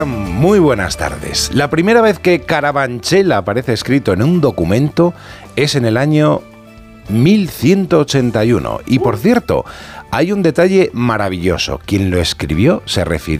Muy buenas tardes. La primera vez que Carabanchel aparece escrito en un documento es en el año 1181. Y por cierto, hay un detalle maravilloso. Quien lo escribió se refirió